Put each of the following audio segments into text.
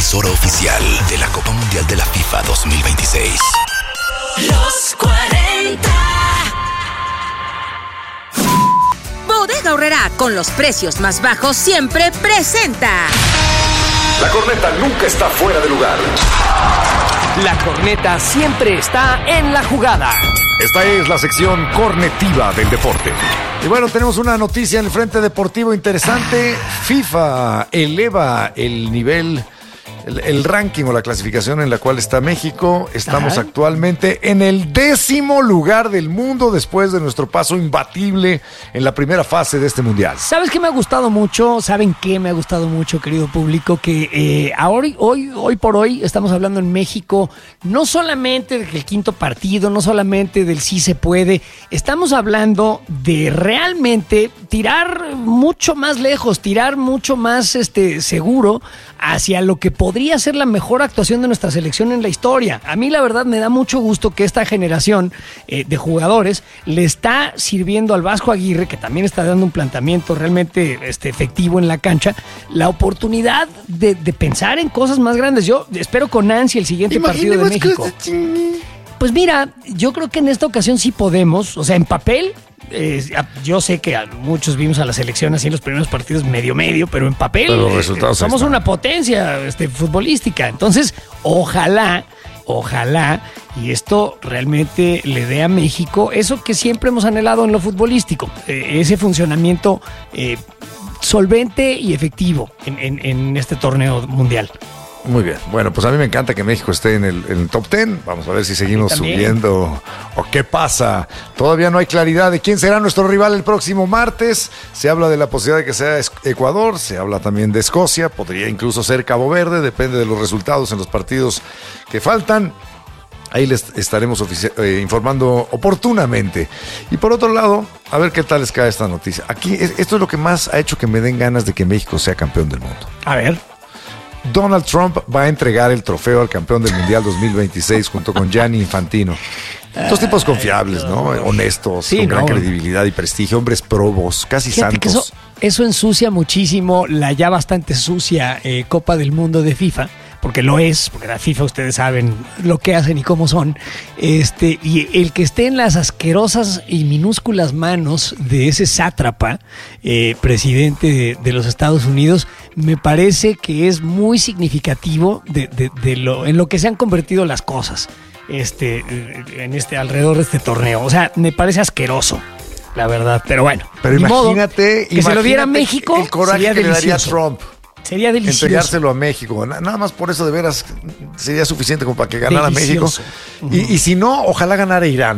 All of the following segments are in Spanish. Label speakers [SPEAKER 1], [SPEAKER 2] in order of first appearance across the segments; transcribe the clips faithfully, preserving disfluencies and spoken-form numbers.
[SPEAKER 1] emisora oficial de la Copa Mundial de la FIFA dos mil veintiséis.
[SPEAKER 2] Los cuarenta.
[SPEAKER 3] Bodega Aurrerá, con los precios más bajos siempre presenta.
[SPEAKER 4] La corneta nunca está fuera de lugar.
[SPEAKER 5] La corneta siempre está en la jugada.
[SPEAKER 4] Esta es la sección cornetiva del deporte.
[SPEAKER 6] Y bueno, tenemos una noticia en el frente deportivo interesante. FIFA eleva el nivel, el, el ranking o la clasificación en la cual está México. Estamos Ajá. actualmente en el décimo lugar del mundo después de nuestro paso imbatible en la primera fase de este mundial.
[SPEAKER 5] ¿Sabes qué me ha gustado mucho? ¿Saben qué me ha gustado mucho, querido público? Que eh, ahora, hoy, hoy por hoy estamos hablando en México no solamente del quinto partido, no solamente del sí se puede. Estamos hablando de realmente tirar mucho más lejos, tirar mucho más este, seguro hacia lo que podría ser la mejor actuación de nuestra selección en la historia. A mí la verdad me da mucho gusto que esta generación eh, de jugadores le está sirviendo al Vasco Aguirre, que también está dando un planteamiento realmente este, efectivo en la cancha, la oportunidad de, de pensar en cosas más grandes. Yo espero con ansia el siguiente Imagine partido de México. Pues mira, yo creo que en esta ocasión sí podemos, o sea, en papel. Eh, yo sé que muchos vimos a la selección así en los primeros partidos medio medio, pero en papel pero los resultados eh, somos una potencia este, futbolística. Entonces, ojalá, ojalá, y esto realmente le dé a México eso que siempre hemos anhelado en lo futbolístico, eh, ese funcionamiento eh, solvente y efectivo en, en, en este torneo mundial.
[SPEAKER 6] Muy bien. Bueno, pues a mí me encanta que México esté en el, en el top diez. Vamos a ver si seguimos subiendo o qué pasa. Todavía no hay claridad de quién será nuestro rival el próximo martes. Se habla de la posibilidad de que sea Ecuador, se habla también de Escocia, podría incluso ser Cabo Verde, depende de los resultados en los partidos que faltan. Ahí les estaremos ofici- eh, informando oportunamente. Y por otro lado, a ver qué tal les cae esta noticia. Aquí, esto es lo que más ha hecho que me den ganas de que México sea campeón del mundo.
[SPEAKER 5] A ver.
[SPEAKER 6] Donald Trump va a entregar el trofeo al campeón del Mundial dos mil veintiséis junto con Gianni Infantino. Dos tipos confiables, ¿no? Honestos, sí, con no. gran credibilidad y prestigio, hombres probos, casi Fíjate santos.
[SPEAKER 5] Eso, eso ensucia muchísimo la ya bastante sucia eh, Copa del Mundo de FIFA, porque lo es, porque la FIFA ustedes saben lo que hacen y cómo son, este, y el que esté en las asquerosas y minúsculas manos de ese sátrapa, eh, presidente de, de los Estados Unidos, me parece que es muy significativo de, de, de lo, en lo que se han convertido las cosas este, en este, alrededor de este torneo. O sea, me parece asqueroso, la verdad, pero bueno.
[SPEAKER 6] Pero imagínate,
[SPEAKER 5] modo, que
[SPEAKER 6] imagínate
[SPEAKER 5] se lo diera a México,
[SPEAKER 6] el coraje
[SPEAKER 5] sería
[SPEAKER 6] que
[SPEAKER 5] delicioso.
[SPEAKER 6] le daría a Trump.
[SPEAKER 5] Sería delicioso.
[SPEAKER 6] Entregárselo a México. Nada más por eso de veras sería suficiente como para que ganara delicioso. México. Uh-huh. Y, y si no, ojalá ganara Irán.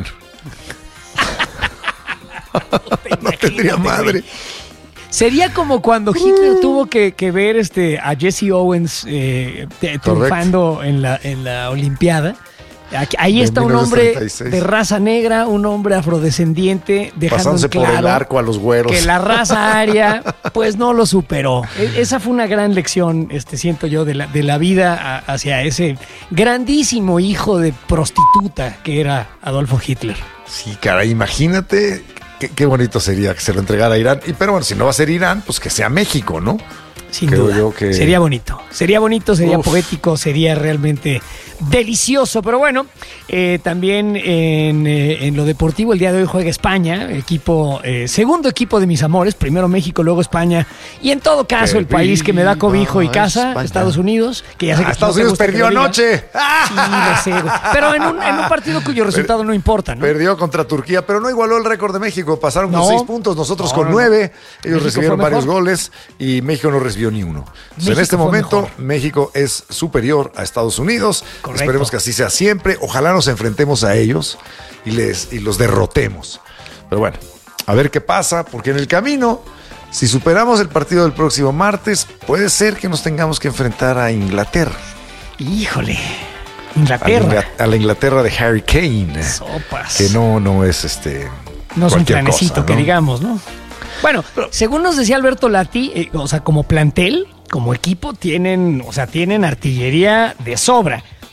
[SPEAKER 6] No tendría madre.
[SPEAKER 5] Sería como cuando Hitler tuvo que, que ver este, a Jesse Owens eh, triunfando en la, en la Olimpiada. Ahí está un hombre de raza negra, un hombre afrodescendiente, dejando en claro
[SPEAKER 6] por el arco a los güeros.
[SPEAKER 5] Que la raza aria pues no lo superó. Esa fue una gran lección, este, siento yo, de la, de la vida hacia ese grandísimo hijo de prostituta que era Adolfo Hitler.
[SPEAKER 6] Sí, caray, imagínate qué, qué bonito sería que se lo entregara a Irán. Y, pero bueno, si no va a ser Irán, pues que sea México, ¿no?
[SPEAKER 5] Sin Creo duda, yo que... sería bonito, sería bonito, sería Uf. poético, sería realmente delicioso, pero bueno, eh, también en, eh, en lo deportivo el día de hoy juega España, equipo, eh, segundo equipo de mis amores, primero México, luego España, y en todo caso que el país que me da cobijo y casa, España. Estados Unidos, que ya sé que
[SPEAKER 6] ah, Estados no Unidos perdió anoche.
[SPEAKER 5] Sí, lo sé, pero en un, en un partido cuyo resultado no importa, ¿no?
[SPEAKER 6] Perdió contra Turquía, pero no igualó el récord de México, pasaron con no. seis puntos, nosotros no, con no, nueve, ellos México recibieron varios goles y México no recibió ni uno. Entonces, en este momento mejor. México es superior a Estados Unidos. Correcto. Esperemos que así sea siempre. Ojalá nos enfrentemos a ellos y, les, y los derrotemos. Pero bueno, a ver qué pasa, porque en el camino, si superamos el partido del próximo martes, puede ser que nos tengamos que enfrentar a Inglaterra.
[SPEAKER 5] Híjole, Inglaterra.
[SPEAKER 6] A, a la Inglaterra de Harry Kane.
[SPEAKER 5] Sopas.
[SPEAKER 6] Que no, no es este.
[SPEAKER 5] No es un planecito, cosa, ¿no? Que digamos, ¿no? Bueno, pero, según nos decía Alberto Lati, eh, o sea, como plantel, como equipo, tienen, o sea, tienen artillería de sobra.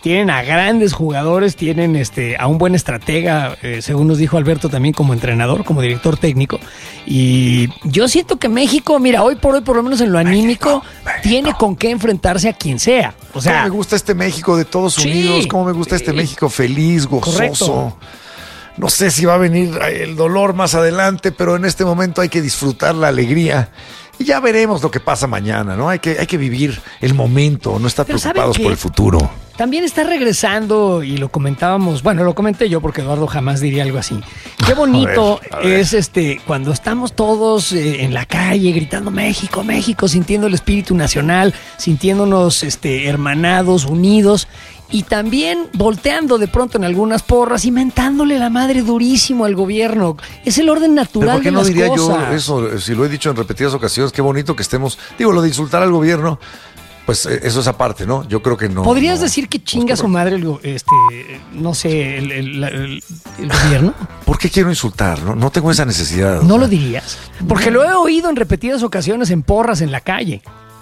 [SPEAKER 5] tienen a grandes jugadores, tienen este a un buen estratega, eh, según nos dijo Alberto también como entrenador, como director técnico. Y yo siento que México, mira, hoy por hoy, por lo menos en lo anímico, México, México. tiene con qué enfrentarse a quien sea. O sea,
[SPEAKER 6] cómo me gusta este México de todos
[SPEAKER 5] sí,
[SPEAKER 6] unidos, cómo me gusta este México feliz, gozoso. Correcto. No sé si va a venir el dolor más adelante, pero en este momento hay que disfrutar la alegría. Y ya veremos lo que pasa mañana, ¿no? Hay que, hay que vivir el momento, no estar pero preocupados por el futuro.
[SPEAKER 5] También está regresando, y lo comentábamos, bueno, lo comenté yo porque Eduardo jamás diría algo así. Qué bonito a ver, a ver. es este cuando estamos todos eh, en la calle gritando México, México, sintiendo el espíritu nacional, sintiéndonos este, hermanados, unidos. Y también volteando de pronto en algunas porras y mentándole la madre durísimo al gobierno. Es el orden natural de las cosas. ¿Por qué no diría
[SPEAKER 6] yo eso? Si lo he dicho en repetidas ocasiones, qué bonito que estemos... Digo, lo de insultar al gobierno, pues eso es aparte, ¿no? Yo creo que no...
[SPEAKER 5] ¿Podrías
[SPEAKER 6] no,
[SPEAKER 5] decir que chinga su madre, el, este, no sé, el, el, el, el gobierno?
[SPEAKER 6] ¿Por qué quiero insultar? No, no tengo esa necesidad.
[SPEAKER 5] ¿No lo dirías? Porque lo he oído en repetidas ocasiones en porras en la calle.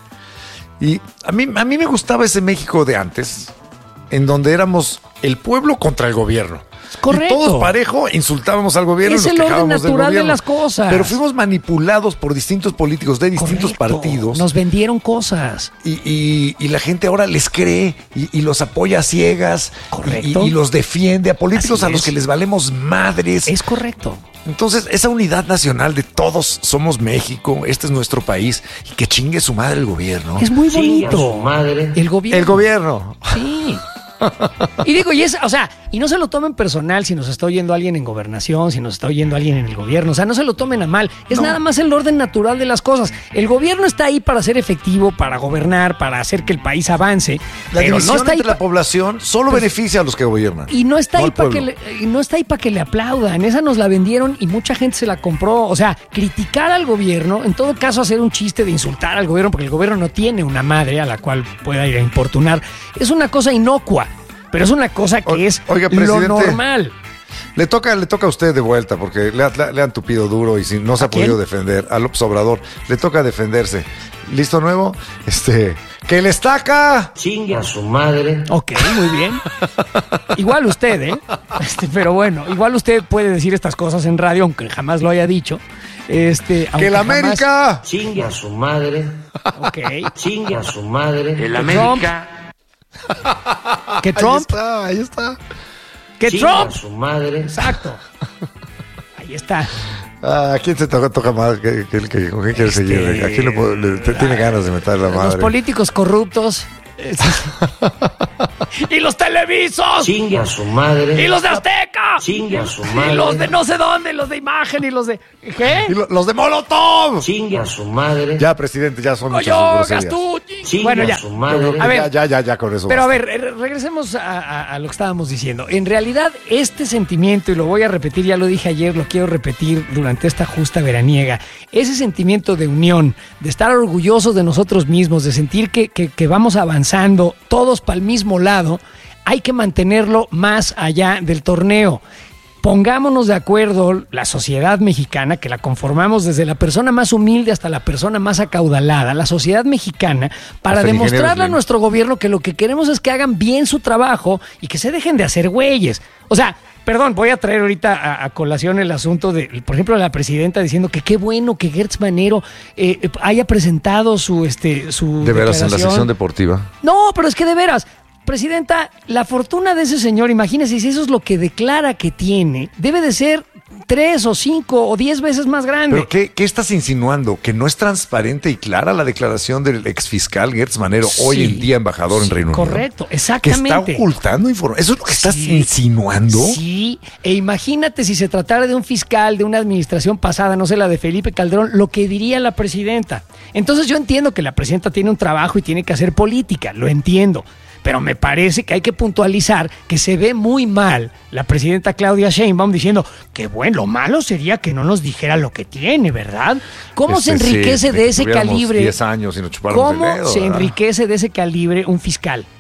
[SPEAKER 6] Y a mí, a mí me gustaba ese México de antes, en donde éramos el pueblo contra el gobierno.
[SPEAKER 5] Correcto.
[SPEAKER 6] Y todos parejo insultábamos al gobierno.
[SPEAKER 5] Es
[SPEAKER 6] y nos
[SPEAKER 5] el orden
[SPEAKER 6] quejábamos
[SPEAKER 5] natural
[SPEAKER 6] del gobierno.
[SPEAKER 5] de las cosas.
[SPEAKER 6] Pero fuimos manipulados por distintos políticos de distintos
[SPEAKER 5] Correcto.
[SPEAKER 6] partidos.
[SPEAKER 5] Nos vendieron cosas.
[SPEAKER 6] Y, y, y la gente ahora les cree y, y los apoya a ciegas.
[SPEAKER 5] Correcto.
[SPEAKER 6] Y, y los defiende a políticos
[SPEAKER 5] Así
[SPEAKER 6] a los
[SPEAKER 5] es.
[SPEAKER 6] que les valemos madres.
[SPEAKER 5] Es correcto.
[SPEAKER 6] Entonces, esa unidad nacional de todos somos México, este es nuestro país, y que chingue su madre el gobierno.
[SPEAKER 5] Es muy bonito.
[SPEAKER 7] Su madre.
[SPEAKER 5] El gobierno.
[SPEAKER 6] El gobierno.
[SPEAKER 5] Sí. Y digo, y es, o sea, y no se lo tomen personal si nos está oyendo alguien en gobernación, si nos está oyendo alguien en el gobierno, o sea, no se lo tomen a mal, es no. nada más el orden natural de las cosas. El gobierno está ahí para ser efectivo, para gobernar, para hacer que el país avance.
[SPEAKER 6] La
[SPEAKER 5] pero
[SPEAKER 6] división
[SPEAKER 5] no está
[SPEAKER 6] entre
[SPEAKER 5] ahí
[SPEAKER 6] la población solo pues, beneficia a los que gobiernan.
[SPEAKER 5] Y no está
[SPEAKER 6] no
[SPEAKER 5] ahí para que le, y no está ahí para que le aplaudan. Esa nos la vendieron y mucha gente se la compró. O sea, criticar al gobierno, en todo caso hacer un chiste de insultar al gobierno, porque el gobierno no tiene una madre a la cual pueda ir a importunar, es una cosa inocua. Pero es una cosa que o, es oiga, lo normal.
[SPEAKER 6] Le toca, le toca a usted de vuelta, porque le, le, le han tupido duro y si no se ha podido defender a López Obrador. Le toca defenderse. ¿Listo nuevo? Este, ¡que le estaca!
[SPEAKER 7] Chingue a su madre.
[SPEAKER 5] Ok, muy bien. Igual usted, ¿eh? Este, pero bueno, igual usted puede decir estas cosas en radio, aunque jamás lo haya dicho. Este,
[SPEAKER 6] ¡que la América!
[SPEAKER 7] Jamás... Chingue a su madre.
[SPEAKER 5] Ok.
[SPEAKER 7] Chingue a su madre. El América.
[SPEAKER 5] Que Trump.
[SPEAKER 6] Ahí está, ahí está.
[SPEAKER 5] Que Trump.
[SPEAKER 7] A su madre.
[SPEAKER 5] Exacto. Ahí está.
[SPEAKER 6] ¿A quién se toca, toca más? ¿Qué, qué, qué, ¿Con quién quiere este... seguir? ¿A quién le, puede, le te, tiene ganas de meter la madre?
[SPEAKER 5] Los políticos corruptos. Y los televisos.
[SPEAKER 7] Chingue a su madre.
[SPEAKER 5] Y los de Azteca.
[SPEAKER 7] Chingue a su madre.
[SPEAKER 5] Y los de no sé dónde, los de imagen y los de... ¿Qué?
[SPEAKER 6] Y lo, los de Molotov.
[SPEAKER 7] Chingue a su madre.
[SPEAKER 6] Ya, presidente, ya son muchas groserías.
[SPEAKER 7] Chingue
[SPEAKER 5] bueno, ya.
[SPEAKER 7] a su madre.
[SPEAKER 5] A ver,
[SPEAKER 6] ya, ya, ya, ya con eso.
[SPEAKER 5] Pero
[SPEAKER 6] basta.
[SPEAKER 5] a ver, regresemos a, a, a lo que estábamos diciendo. En realidad, este sentimiento, y lo voy a repetir, ya lo dije ayer, lo quiero repetir durante esta justa veraniega, ese sentimiento de unión, de estar orgullosos de nosotros mismos, de sentir que, que, que vamos avanzando todos para el mismo lado, hay que mantenerlo más allá del torneo. Pongámonos de acuerdo, la sociedad mexicana, que la conformamos desde la persona más humilde hasta la persona más acaudalada, la sociedad mexicana, para hasta demostrarle a nuestro gobierno que lo que queremos es que hagan bien su trabajo y que se dejen de hacer güeyes. O sea, perdón, voy a traer ahorita a, a colación el asunto de, por ejemplo, la presidenta diciendo que qué bueno que Gertz Manero eh, haya presentado su... este su
[SPEAKER 6] De veras, en la sección deportiva.
[SPEAKER 5] No, pero es que de veras... Presidenta, la fortuna de ese señor, imagínese, si eso es lo que declara que tiene, debe de ser tres o cinco o diez veces más grande.
[SPEAKER 6] ¿Pero qué, qué estás insinuando? ¿Que no es transparente y clara la declaración del exfiscal Gertz Manero, sí, hoy en día embajador sí, en Reino Unido?
[SPEAKER 5] Correcto, exactamente.
[SPEAKER 6] ¿Que está ocultando información? ¿Eso es lo que estás
[SPEAKER 5] sí,
[SPEAKER 6] insinuando?
[SPEAKER 5] Sí, e imagínate si se tratara de un fiscal de una administración pasada, no sé, la de Felipe Calderón, lo que diría la presidenta. Entonces yo entiendo que la presidenta tiene un trabajo y tiene que hacer política, lo entiendo. Pero me parece que hay que puntualizar que se ve muy mal la presidenta Claudia Sheinbaum diciendo que bueno, lo malo sería que no nos dijera lo que tiene, ¿verdad? ¿Cómo este, se enriquece sí, de ese calibre?
[SPEAKER 6] diez años y nos chupáramos
[SPEAKER 5] ¿Cómo
[SPEAKER 6] el dedo,
[SPEAKER 5] se
[SPEAKER 6] ¿verdad?
[SPEAKER 5] enriquece de ese calibre un fiscal? O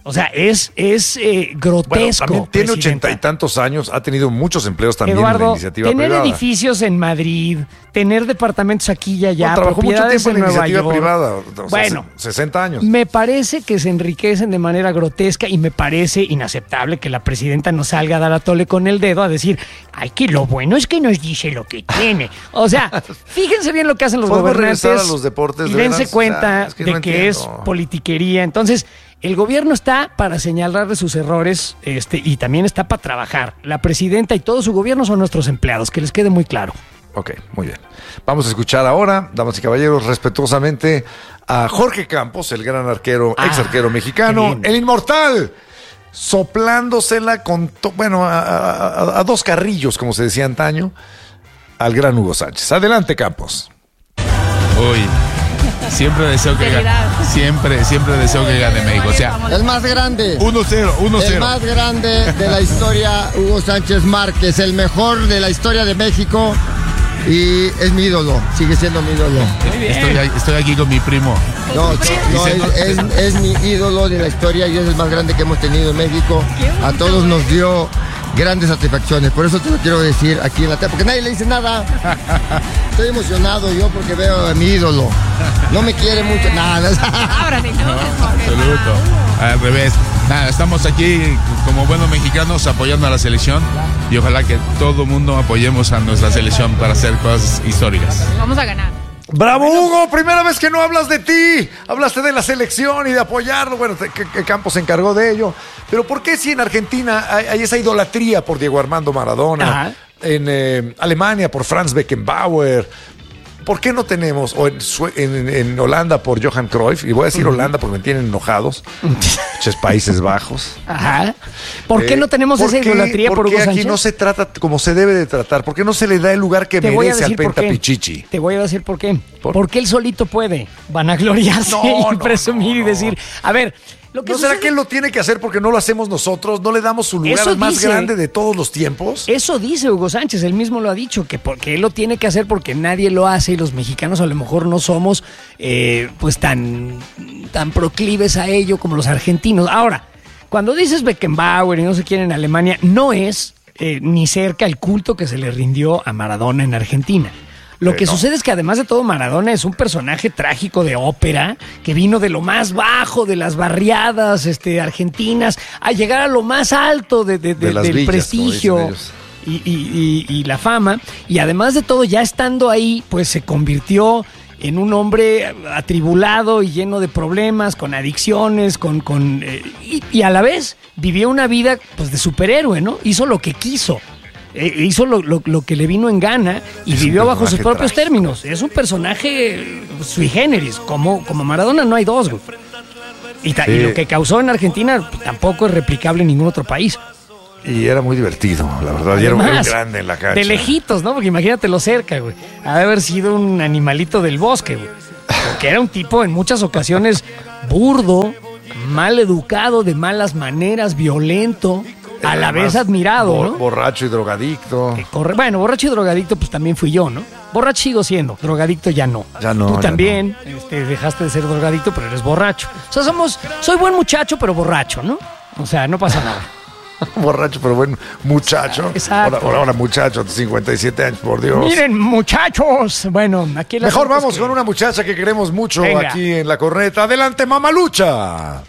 [SPEAKER 5] O sea, es, es eh, grotesco.
[SPEAKER 6] Bueno, también tiene
[SPEAKER 5] presidenta.
[SPEAKER 6] ochenta y tantos años, ha tenido muchos empleos también
[SPEAKER 5] Eduardo,
[SPEAKER 6] en la iniciativa
[SPEAKER 5] tener
[SPEAKER 6] privada.
[SPEAKER 5] edificios en Madrid, tener departamentos aquí y allá,
[SPEAKER 6] No, trabajó mucho
[SPEAKER 5] propiedades
[SPEAKER 6] tiempo en la
[SPEAKER 5] Nueva
[SPEAKER 6] iniciativa
[SPEAKER 5] York.
[SPEAKER 6] privada. O sea,
[SPEAKER 5] Bueno,
[SPEAKER 6] sesenta años.
[SPEAKER 5] Me parece que se enriquecen de manera grotesca y me parece inaceptable que la presidenta no salga a dar a tole con el dedo a decir, ay, que lo bueno es que nos dice lo que tiene. O sea, fíjense bien lo que hacen los
[SPEAKER 6] ¿Podemos
[SPEAKER 5] gobernantes
[SPEAKER 6] regresar a los deportes,
[SPEAKER 5] y
[SPEAKER 6] de
[SPEAKER 5] dense
[SPEAKER 6] veras?
[SPEAKER 5] cuenta
[SPEAKER 6] O sea, es que
[SPEAKER 5] de
[SPEAKER 6] no
[SPEAKER 5] que es
[SPEAKER 6] entiendo.
[SPEAKER 5] politiquería. Entonces, el gobierno está para señalar de sus errores este, y también está para trabajar. La presidenta y todo su gobierno son nuestros empleados, que les quede muy claro.
[SPEAKER 6] Ok, muy bien. Vamos a escuchar ahora, damas y caballeros, respetuosamente a Jorge Campos, el gran arquero,
[SPEAKER 5] Ah,
[SPEAKER 6] ex arquero
[SPEAKER 5] qué
[SPEAKER 6] mexicano,
[SPEAKER 5] bien.
[SPEAKER 6] el inmortal, soplándosela con to- bueno, a, a- a dos carrillos, como se decía antaño, al gran Hugo Sánchez. Adelante, Campos.
[SPEAKER 8] Uy, siempre deseo que gane. Siempre, siempre deseo que gane México. O sea,
[SPEAKER 9] El más grande.
[SPEAKER 8] uno cero, uno
[SPEAKER 9] El
[SPEAKER 8] cero.
[SPEAKER 9] más grande de la historia, Hugo Sánchez Márquez, el mejor de la historia de México y es mi ídolo, sigue siendo mi ídolo.
[SPEAKER 8] Estoy, ahí- estoy aquí con mi primo.
[SPEAKER 9] No, no, es, es- es mi ídolo de la historia y es el más grande que hemos tenido en México. A todos nos dio grandes satisfacciones, por eso te lo quiero decir aquí en la tele, porque nadie le dice nada. Estoy emocionado yo porque veo a mi ídolo. No me quiere mucho, nada.
[SPEAKER 8] Absoluto. Al revés. Nada, estamos aquí como buenos mexicanos apoyando a la selección y ojalá que todo mundo apoyemos a nuestra selección para hacer cosas históricas.
[SPEAKER 10] Vamos a ganar.
[SPEAKER 6] ¡Bravo, Hugo! Primera vez que no hablas de ti. Hablaste de la selección y de apoyarlo. Bueno, te- que, que Campos se encargó de ello. Pero ¿por qué si en Argentina hay, hay esa idolatría por Diego Armando Maradona?
[SPEAKER 5] Ajá.
[SPEAKER 6] En eh, Alemania por Franz Beckenbauer. ¿Por qué no tenemos, o en, Sue- en- en Holanda por Johan Cruyff? Y voy a decir Holanda porque me tienen enojados. Muchos Países Bajos.
[SPEAKER 5] Ajá. ¿Por qué
[SPEAKER 6] Eh,
[SPEAKER 5] no tenemos
[SPEAKER 6] ¿por
[SPEAKER 5] esa
[SPEAKER 6] qué-
[SPEAKER 5] idolatría por
[SPEAKER 6] ¿Por
[SPEAKER 5] Hugo
[SPEAKER 6] qué aquí
[SPEAKER 5] Sánchez?
[SPEAKER 6] no se trata como se debe de tratar? ¿Por qué no se le da el lugar que
[SPEAKER 5] Te voy a
[SPEAKER 6] merece al
[SPEAKER 5] decir por
[SPEAKER 6] Penta
[SPEAKER 5] qué.
[SPEAKER 6] Pichichi?
[SPEAKER 5] Te voy a decir por qué.
[SPEAKER 6] ¿Por?
[SPEAKER 5] Porque él solito puede vanagloriarse
[SPEAKER 6] No,
[SPEAKER 5] y
[SPEAKER 6] no,
[SPEAKER 5] presumir
[SPEAKER 6] no,
[SPEAKER 5] y decir, a ver, lo que
[SPEAKER 6] ¿No será
[SPEAKER 5] sucede-
[SPEAKER 6] que él lo tiene que hacer porque no lo hacemos nosotros? ¿No le damos su lugar
[SPEAKER 5] Eso
[SPEAKER 6] al más
[SPEAKER 5] dice.
[SPEAKER 6] grande de todos los tiempos?
[SPEAKER 5] Eso dice Hugo Sánchez, él mismo lo ha dicho, que porque él lo tiene que hacer porque nadie lo hace y los mexicanos a lo mejor no somos eh, pues tan, tan proclives a ello como los argentinos. Ahora, cuando dices Beckenbauer y no sé quién en Alemania, no es eh, ni cerca el culto que se le rindió a Maradona en Argentina. Lo
[SPEAKER 6] Eh,
[SPEAKER 5] que
[SPEAKER 6] no.
[SPEAKER 5] sucede es que además de todo Maradona es un personaje trágico de ópera que vino de lo más bajo de las barriadas este, argentinas a llegar a lo más alto de, de- de-
[SPEAKER 6] De las
[SPEAKER 5] del
[SPEAKER 6] villas, como
[SPEAKER 5] prestigio
[SPEAKER 6] dicen ellos.
[SPEAKER 5] y, y- y- y la fama. Y además de todo, ya estando ahí, pues se convirtió en un hombre atribulado y lleno de problemas, con adicciones, con, con eh, y, y a la vez vivió una vida pues de superhéroe, ¿no? Hizo lo que quiso. Eh, hizo lo, lo- lo que le vino en gana y
[SPEAKER 6] Es un
[SPEAKER 5] vivió bajo sus
[SPEAKER 6] personaje
[SPEAKER 5] propios
[SPEAKER 6] trágico.
[SPEAKER 5] términos. Es un personaje eh, sui generis, como, como Maradona no hay dos, güey. Y, ta- y
[SPEAKER 6] Sí.
[SPEAKER 5] lo que causó en Argentina pues, tampoco es replicable en ningún otro país.
[SPEAKER 6] Y era muy divertido, la verdad. Y era un
[SPEAKER 5] Además,
[SPEAKER 6] grande en la cancha.
[SPEAKER 5] de lejitos, ¿no? Porque imagínatelo cerca, güey. Ha de haber sido un animalito del bosque, güey. Porque era un tipo en muchas ocasiones burdo, mal educado, de malas maneras, violento, a la
[SPEAKER 6] Además,
[SPEAKER 5] vez admirado,
[SPEAKER 6] bo-
[SPEAKER 5] ¿no?
[SPEAKER 6] Borracho y drogadicto.
[SPEAKER 5] Que corre- Bueno, borracho y drogadicto, pues también fui yo, ¿no? Borracho sigo siendo, drogadicto ya no.
[SPEAKER 6] Ya no,
[SPEAKER 5] Tú
[SPEAKER 6] ya
[SPEAKER 5] también este, dejaste de ser drogadicto, pero eres borracho. O sea, somos, soy buen muchacho, pero borracho, ¿no? O sea, no pasa nada.
[SPEAKER 6] Borracho, pero bueno, muchacho.
[SPEAKER 5] Exacto.
[SPEAKER 6] Ahora, ahora, ahora muchacho, de cincuenta y siete años, por Dios.
[SPEAKER 5] Miren, muchachos. Bueno, aquí el
[SPEAKER 6] Mejor
[SPEAKER 5] asunto es
[SPEAKER 6] vamos
[SPEAKER 5] que-
[SPEAKER 6] con una muchacha que queremos mucho
[SPEAKER 5] Venga.
[SPEAKER 6] aquí en la corneta. Adelante, Mamalucha.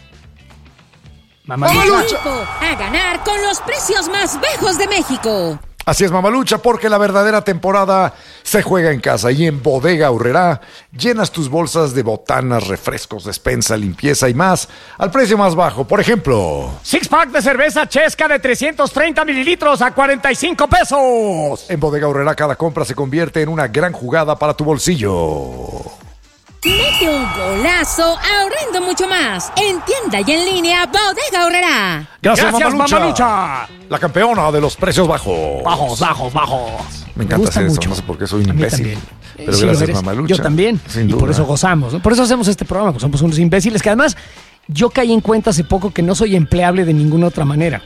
[SPEAKER 5] Mamá,
[SPEAKER 3] México, a ganar con los precios más bajos de México.
[SPEAKER 6] Así es, Mamalucha, porque la verdadera temporada se juega en casa y en Bodega Aurrerá llenas tus bolsas de botanas, refrescos, despensa, limpieza y más al precio más bajo. Por ejemplo,
[SPEAKER 5] Six pack de cerveza Chesca de trescientos treinta mililitros a cuarenta y cinco pesos.
[SPEAKER 6] en Bodega Aurrerá cada compra se convierte en una gran jugada para tu bolsillo.
[SPEAKER 3] Mete un golazo ahorrando mucho más. En tienda y en línea, Bodega Aurrerá.
[SPEAKER 6] Gracias,
[SPEAKER 5] Gracias,
[SPEAKER 6] Mamalucha.
[SPEAKER 5] Mamalucha.
[SPEAKER 6] La campeona de los precios bajos.
[SPEAKER 5] Bajos, bajos, bajos.
[SPEAKER 6] Me encanta
[SPEAKER 5] gusta
[SPEAKER 6] hacer eso,
[SPEAKER 5] mucho.
[SPEAKER 6] no sé por qué soy un
[SPEAKER 5] A mí
[SPEAKER 6] imbécil.
[SPEAKER 5] también.
[SPEAKER 6] Pero
[SPEAKER 5] Sí, lo
[SPEAKER 6] gracias,
[SPEAKER 5] eres.
[SPEAKER 6] Mamalucha.
[SPEAKER 5] Yo también.
[SPEAKER 6] Sin
[SPEAKER 5] y
[SPEAKER 6] duda.
[SPEAKER 5] por eso gozamos, ¿no? Por eso hacemos este programa, porque somos unos imbéciles que además yo caí en cuenta hace poco que no soy empleable de ninguna otra manera.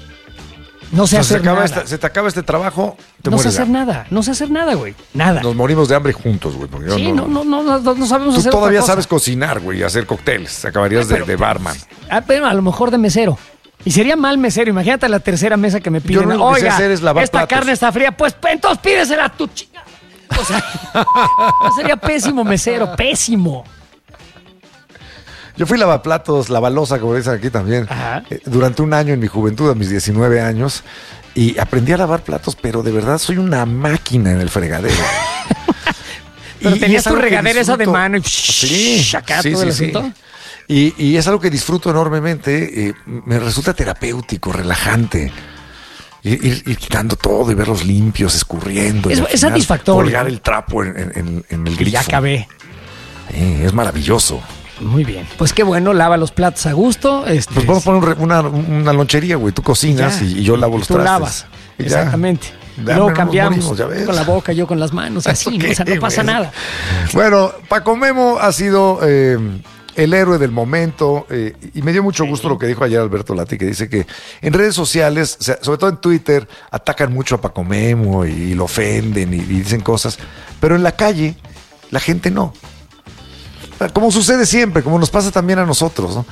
[SPEAKER 5] No sé
[SPEAKER 6] O sea, se,
[SPEAKER 5] hacer
[SPEAKER 6] acaba
[SPEAKER 5] nada.
[SPEAKER 6] este- se te acaba este trabajo, te
[SPEAKER 5] no sé
[SPEAKER 6] mueres de
[SPEAKER 5] hacer
[SPEAKER 6] hambre.
[SPEAKER 5] nada. No sé hacer nada, güey. Nada.
[SPEAKER 6] Nos morimos de hambre juntos, güey.
[SPEAKER 5] Sí, no, no, no, no, no sabemos
[SPEAKER 6] Tú
[SPEAKER 5] hacer
[SPEAKER 6] todavía
[SPEAKER 5] otra cosa.
[SPEAKER 6] sabes cocinar, güey, y hacer cócteles. Te acabarías de,
[SPEAKER 5] Pero-
[SPEAKER 6] de barman.
[SPEAKER 5] Ah, pero a lo mejor de mesero. Y sería mal mesero. Imagínate la tercera mesa que me piden.
[SPEAKER 6] Yo lo único que sé
[SPEAKER 5] Oiga,
[SPEAKER 6] hacer es lavar
[SPEAKER 5] esta
[SPEAKER 6] platos.
[SPEAKER 5] carne está fría. Pues entonces pídesela a tu chica. O sea, sería pésimo mesero, pésimo.
[SPEAKER 6] Yo fui lavaplatos, lavalosa, como dicen aquí también, eh, durante un año en mi juventud, a mis diecinueve años, y aprendí a lavar platos, pero de verdad soy una máquina en el fregadero.
[SPEAKER 5] Pero
[SPEAKER 6] Y- y
[SPEAKER 5] tenías
[SPEAKER 6] es
[SPEAKER 5] tu
[SPEAKER 6] algo que
[SPEAKER 5] regadera esa de
[SPEAKER 6] disfruto.
[SPEAKER 5] mano y
[SPEAKER 6] Sí,
[SPEAKER 5] acá
[SPEAKER 6] sí,
[SPEAKER 5] todo el
[SPEAKER 6] sí, sí.
[SPEAKER 5] asunto.
[SPEAKER 6] Y, y es algo que disfruto enormemente, eh, me resulta terapéutico, relajante. Ir, ir- ir quitando todo y verlos limpios, escurriendo. y
[SPEAKER 5] Es-
[SPEAKER 6] al
[SPEAKER 5] es
[SPEAKER 6] final
[SPEAKER 5] satisfactorio.
[SPEAKER 6] Colgar el trapo en, en- en- en el grifo.
[SPEAKER 5] Ya acabé.
[SPEAKER 6] Sí, es maravilloso.
[SPEAKER 5] Muy bien. Pues qué bueno, lava los platos a gusto. Este,
[SPEAKER 6] Pues vamos a poner un re- una, una lonchería, güey. Tú cocinas
[SPEAKER 5] Ya.
[SPEAKER 6] y, y yo lavo los
[SPEAKER 5] Tú
[SPEAKER 6] trastes.
[SPEAKER 5] lavas.
[SPEAKER 6] Y ya.
[SPEAKER 5] Exactamente.
[SPEAKER 6] De
[SPEAKER 5] Luego
[SPEAKER 6] hambre no nos
[SPEAKER 5] cambiamos.
[SPEAKER 6] morimos, ya ves.
[SPEAKER 5] Con la boca, yo con las manos, así, ¿no? O sea, no
[SPEAKER 6] Ok,
[SPEAKER 5] pasa
[SPEAKER 6] güey.
[SPEAKER 5] nada.
[SPEAKER 6] Bueno, Paco Memo ha sido eh, el héroe del momento eh, y me dio mucho gusto lo que dijo ayer Alberto Lati, que dice que en redes sociales, o sea, sobre todo en Twitter, atacan mucho a Paco Memo y, y lo ofenden y, y dicen cosas, pero en la calle la gente no. Como sucede siempre, como nos pasa también a nosotros, ¿no?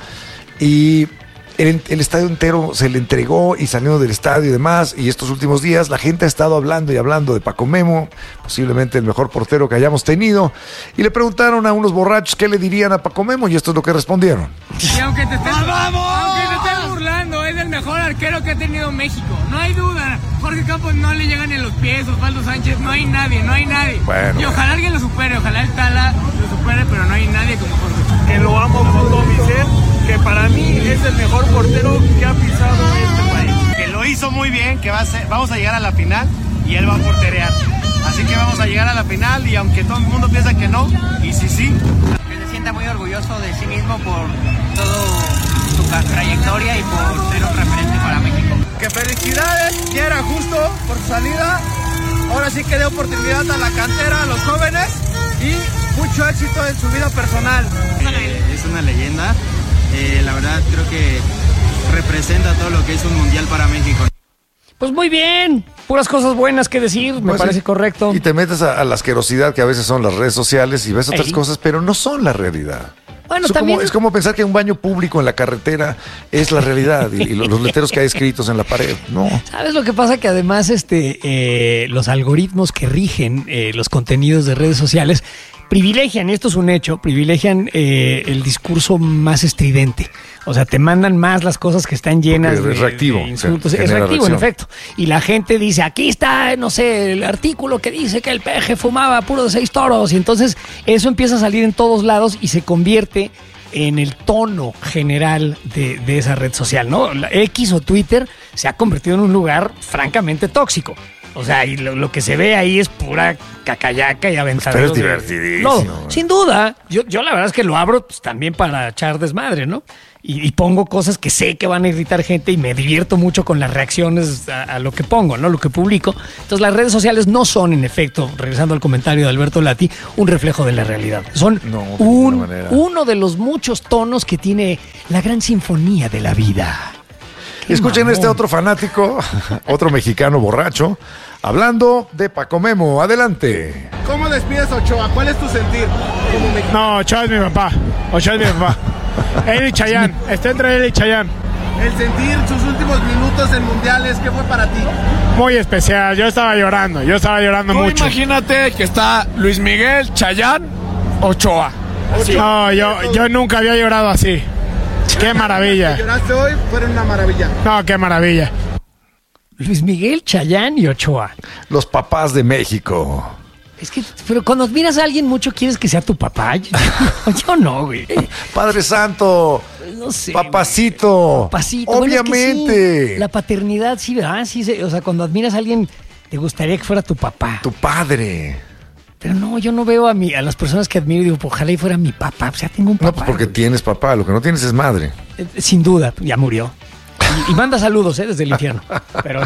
[SPEAKER 6] Y el, el estadio entero se le entregó y salió del estadio y demás, y estos últimos días la gente ha estado hablando y hablando de Paco Memo, posiblemente el mejor portero que hayamos tenido, y le preguntaron a unos borrachos qué le dirían a Paco Memo, y esto es lo que respondieron.
[SPEAKER 10] Y aunque te estés, aunque te estés burlando, es el mejor arquero que ha tenido México. No hay duda. Jorge Campos no le llegan en los pies, Osvaldo Sánchez, no hay nadie, no hay nadie.
[SPEAKER 6] Bueno.
[SPEAKER 10] Y ojalá alguien lo supere, ojalá el Tala lo supere, pero no hay nadie como Jorge.
[SPEAKER 11] Que lo amo con todo mi ser, que para mí es el mejor portero que ha pisado este país.
[SPEAKER 12] Que lo hizo muy bien, que va a ser, vamos a llegar a la final y él va a porterear. Así que vamos a llegar a la final y aunque todo el mundo piensa que no, y sí, sí.
[SPEAKER 10] Que se sienta muy orgulloso de sí mismo por toda su ca- trayectoria y por ser un referente para México.
[SPEAKER 12] Que felicidades, ya era justo por su salida. Ahora sí que dé oportunidad a la cantera, a los jóvenes y mucho éxito en su vida personal.
[SPEAKER 13] Es una leyenda, eh, la verdad creo que representa todo lo que es un mundial para México.
[SPEAKER 5] Pues muy bien, puras cosas buenas que decir, me
[SPEAKER 6] Pues
[SPEAKER 5] parece
[SPEAKER 6] sí.
[SPEAKER 5] correcto.
[SPEAKER 6] Y te metes a, a la asquerosidad que a veces son las redes sociales y ves otras
[SPEAKER 5] Ey.
[SPEAKER 6] cosas, pero no son la realidad.
[SPEAKER 5] Bueno,
[SPEAKER 6] es,
[SPEAKER 5] también-
[SPEAKER 6] como, es como pensar que un baño público en la carretera es la realidad y, y los, los letreros que hay escritos en la pared. No.
[SPEAKER 5] ¿Sabes lo que pasa? Que además este, eh, los algoritmos que rigen eh, los contenidos de redes sociales privilegian, y esto es un hecho, privilegian eh, el discurso más estridente. O sea, te mandan más las cosas que están llenas
[SPEAKER 6] Porque
[SPEAKER 5] de,
[SPEAKER 6] es reactivo,
[SPEAKER 5] de insultos.
[SPEAKER 6] o sea,
[SPEAKER 5] Es
[SPEAKER 6] genera
[SPEAKER 5] reactivo, en
[SPEAKER 6] reacción.
[SPEAKER 5] efecto. Y la gente dice, aquí está, no sé, el artículo que dice que el peje fumaba puro de seis toros. Y entonces eso empieza a salir en todos lados y se convierte en el tono general de, de esa red social, ¿no? La X o Twitter se ha convertido en un lugar francamente tóxico. O sea, y lo, lo que se ve ahí es pura cacayaca y aventadero.
[SPEAKER 6] Pero es
[SPEAKER 5] de-
[SPEAKER 6] divertidísimo,
[SPEAKER 5] No,
[SPEAKER 6] güey.
[SPEAKER 5] sin duda. Yo, yo la verdad es que lo abro pues, también para echar desmadre, ¿no? Y, y pongo cosas que sé que van a irritar gente y me divierto mucho con las reacciones a, a lo que pongo, ¿no? Lo que publico. Entonces las redes sociales no son, en efecto, regresando al comentario de Alberto Lati, un reflejo de la realidad. Son
[SPEAKER 6] No, de
[SPEAKER 5] un,
[SPEAKER 6] ninguna manera.
[SPEAKER 5] uno de los muchos tonos que tiene la gran sinfonía de la vida. Qué
[SPEAKER 6] Escuchen
[SPEAKER 5] mamón.
[SPEAKER 6] este otro fanático, otro mexicano borracho, hablando de Paco Memo. Adelante.
[SPEAKER 12] ¿Cómo despides a Ochoa? ¿Cuál es tu sentir como mexicano?
[SPEAKER 11] No, Ochoa es mi papá. Ochoa es mi papá. Él y Chayanne. Está entre él y Chayanne.
[SPEAKER 12] El sentir sus últimos minutos en mundiales, ¿qué fue para ti?
[SPEAKER 11] Muy especial. Yo estaba llorando. Yo estaba llorando
[SPEAKER 8] Tú
[SPEAKER 11] mucho.
[SPEAKER 8] imagínate que está Luis Miguel, Chayanne, Ochoa.
[SPEAKER 11] No, yo, yo nunca había llorado así. Qué maravilla.
[SPEAKER 12] Lloraste hoy, fueron una maravilla.
[SPEAKER 11] No, qué maravilla.
[SPEAKER 5] Luis Miguel, Chayanne y Ochoa.
[SPEAKER 6] Los papás de México.
[SPEAKER 5] Es que, pero cuando admiras a alguien mucho, quieres que sea tu papá. Yo, yo- yo no, güey.
[SPEAKER 6] Padre Santo.
[SPEAKER 5] No sé.
[SPEAKER 6] Papacito.
[SPEAKER 5] Papacito. Bueno, es que
[SPEAKER 6] Obviamente.
[SPEAKER 5] sí, la paternidad, sí, ¿verdad? Sí, se- o sea, cuando admiras a alguien, te gustaría que fuera tu papá.
[SPEAKER 6] Tu padre.
[SPEAKER 5] Pero no, yo no veo a mí, a las personas que admiro y digo, pues, ojalá y fuera mi papá. O sea, tengo un
[SPEAKER 6] No,
[SPEAKER 5] papá.
[SPEAKER 6] pues porque
[SPEAKER 5] güey.
[SPEAKER 6] tienes papá. Lo que no tienes es madre.
[SPEAKER 5] Eh, Sin duda, ya murió. Y, y manda saludos, ¿eh? Desde el infierno. Pero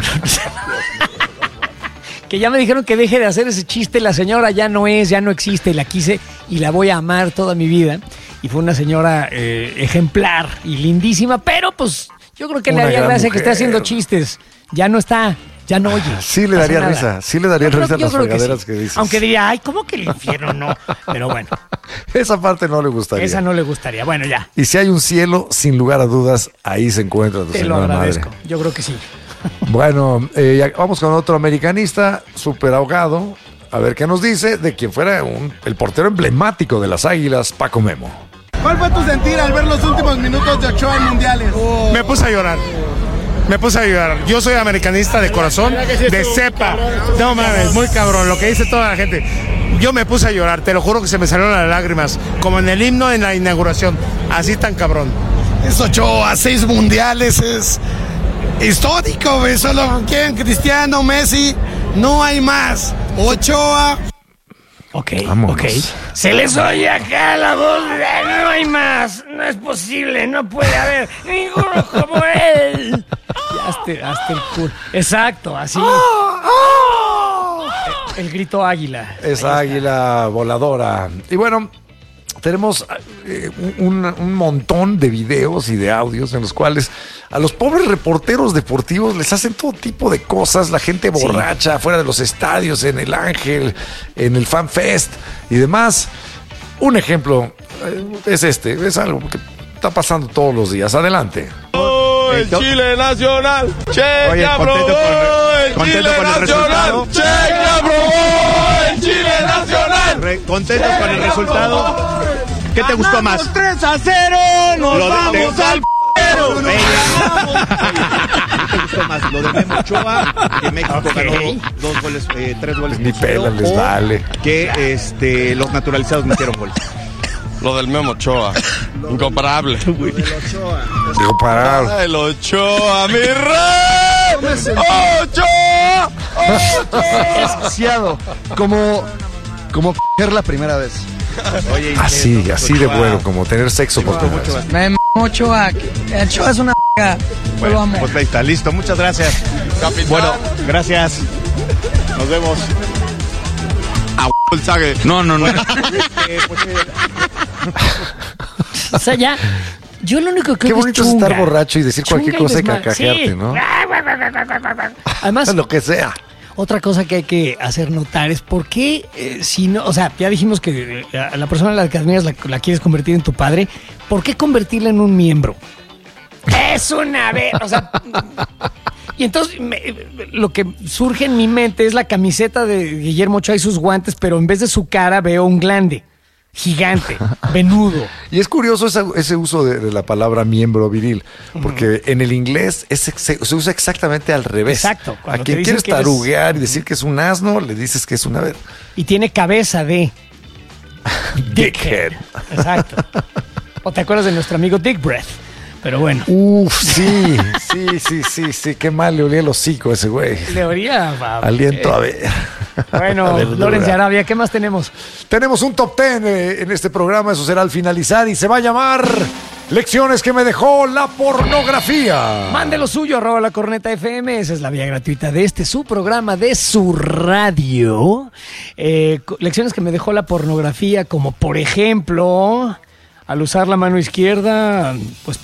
[SPEAKER 5] que ya me dijeron que deje de hacer ese chiste. La señora ya no es, ya no existe. La quise y la voy a amar toda mi vida. Y fue una señora eh, ejemplar y lindísima. Pero pues yo creo que
[SPEAKER 6] Una
[SPEAKER 5] le haría
[SPEAKER 6] gran
[SPEAKER 5] gracia que esté
[SPEAKER 6] mujer.
[SPEAKER 5] haciendo chistes. Ya no está, ya no oye.
[SPEAKER 6] Sí le
[SPEAKER 5] pasa
[SPEAKER 6] daría
[SPEAKER 5] nada.
[SPEAKER 6] risa. Sí le daría
[SPEAKER 5] Yo creo-
[SPEAKER 6] risa
[SPEAKER 5] yo
[SPEAKER 6] las
[SPEAKER 5] creo que
[SPEAKER 6] fregaderas
[SPEAKER 5] sí.
[SPEAKER 6] que dices.
[SPEAKER 5] Aunque diría, ay, ¿cómo que el infierno no? Pero bueno,
[SPEAKER 6] Esa parte no le gustaría.
[SPEAKER 5] Esa no le gustaría. Bueno, ya.
[SPEAKER 6] Y si hay un cielo, sin lugar a dudas, ahí se encuentra tu
[SPEAKER 5] Te lo
[SPEAKER 6] señora
[SPEAKER 5] agradezco.
[SPEAKER 6] madre.
[SPEAKER 5] Yo creo que sí.
[SPEAKER 6] Bueno, eh, ya vamos con otro americanista, súper ahogado. A ver qué nos dice de quien fuera un, el portero emblemático de las Águilas, Paco Memo.
[SPEAKER 12] ¿Cuál fue tu sentir al ver los últimos minutos de Ochoa en mundiales?
[SPEAKER 14] Me puse a llorar. Me puse a llorar. Yo soy americanista de corazón, de cepa. No mames, muy cabrón, lo que dice toda la gente. Yo me puse a llorar, te lo juro que se me salieron las lágrimas, como en el himno en la inauguración. Así tan cabrón.
[SPEAKER 15] Es Ochoa, seis mundiales, es histórico, güey. Solo quieren Cristiano, Messi, no hay más. Ochoa.
[SPEAKER 5] Ok,
[SPEAKER 6] Vámonos.
[SPEAKER 5] ok. Se les oye acá la voz de no hay más, no es posible, no puede haber ninguno como él. Y hazte, hazte el culo. Exacto, así. El, el grito águila.
[SPEAKER 6] Esa águila voladora. Y bueno, tenemos eh, un, un montón de videos y de audios en los cuales a los pobres reporteros deportivos les hacen todo tipo de cosas, la gente borracha, fuera de los estadios, en el Ángel, en el Fan Fest y demás. Un ejemplo eh, es este, es algo que está pasando todos los días. Adelante.
[SPEAKER 14] El Chile Nacional, Che,
[SPEAKER 16] Oye,
[SPEAKER 14] aprobó el
[SPEAKER 16] contento
[SPEAKER 14] Chile
[SPEAKER 16] con el
[SPEAKER 14] Nacional,
[SPEAKER 16] resultado.
[SPEAKER 14] Che, aprobó el Chile Nacional.
[SPEAKER 16] Re- contentos con el resultado. ¿Qué te gustó más?
[SPEAKER 14] tres a cero, nos
[SPEAKER 16] Lo de-
[SPEAKER 14] vamos
[SPEAKER 16] de-
[SPEAKER 14] al p***ero.
[SPEAKER 16] ¿Qué te gustó más? Lo de Memo Ochoa, que México ganó dos goles, eh, tres goles.
[SPEAKER 6] Ni
[SPEAKER 16] por cero,
[SPEAKER 6] pela les
[SPEAKER 16] o
[SPEAKER 6] vale.
[SPEAKER 16] Que este, los naturalizados metieron goles.
[SPEAKER 14] Lo del Memo Ochoa, incomparable.
[SPEAKER 6] Digo, parar.
[SPEAKER 14] El Ochoa, mi rey. Ochoa, Ochoa.
[SPEAKER 15] Desquiciado, como, como coger la primera vez.
[SPEAKER 16] Oye,
[SPEAKER 6] Así, así de bueno, como tener sexo por primera vez.
[SPEAKER 17] Me m*** Ochoa. Ochoa es una p***.
[SPEAKER 16] Bueno, lo amo. Pues ahí está, listo. Muchas gracias.
[SPEAKER 14] Capitán.
[SPEAKER 16] Bueno, gracias. Nos vemos.
[SPEAKER 14] A el sague. No, no, no.
[SPEAKER 16] Bueno, este, pues, eh,
[SPEAKER 5] O sea, ya. Yo lo único que
[SPEAKER 6] Qué
[SPEAKER 5] creo
[SPEAKER 6] bonito
[SPEAKER 5] es
[SPEAKER 6] es
[SPEAKER 5] chunga.
[SPEAKER 6] estar borracho y decir
[SPEAKER 5] Chunga
[SPEAKER 6] cualquier
[SPEAKER 5] y
[SPEAKER 6] cosa y
[SPEAKER 5] desmadre.
[SPEAKER 6] carcajearte,
[SPEAKER 5] Sí.
[SPEAKER 6] ¿no?
[SPEAKER 5] Además,
[SPEAKER 6] Lo que sea.
[SPEAKER 5] otra cosa que hay que hacer notar es por qué, eh, si no, o sea, ya dijimos que eh, a la persona a la que admiras la, la quieres convertir en tu padre, ¿por qué convertirla en un miembro? Es una vez, o sea. Y entonces me, lo que surge en mi mente es la camiseta de Guillermo Ochoa y sus guantes, pero en vez de su cara veo un glande gigante, venudo.
[SPEAKER 6] Y es curioso ese, ese uso de, de la palabra miembro viril, porque uh-huh. en el inglés es, se, se usa exactamente al revés.
[SPEAKER 5] Exacto.
[SPEAKER 6] A quien quieres
[SPEAKER 5] que
[SPEAKER 6] taruguear
[SPEAKER 5] eres...
[SPEAKER 6] y decir que es un asno, le dices que es una vez.
[SPEAKER 5] Y tiene cabeza de
[SPEAKER 6] Dickhead.
[SPEAKER 5] Exacto. ¿O te acuerdas de nuestro amigo Dick Breath? Pero bueno.
[SPEAKER 6] Uf, sí, sí, sí, sí, sí. Qué mal le olía el hocico a ese güey.
[SPEAKER 5] Le olía a...
[SPEAKER 6] Aliento a ver.
[SPEAKER 5] Bueno, Lorenz Arabia, ¿qué más tenemos?
[SPEAKER 6] Tenemos un top ten eh, en este programa, eso será al finalizar y se va a llamar Lecciones que me dejó la pornografía.
[SPEAKER 5] Mande lo suyo, arroba la corneta F M, esa es la vía gratuita de este, su programa, de su radio. Eh, lecciones que me dejó la pornografía, como por ejemplo, al usar la mano izquierda, pues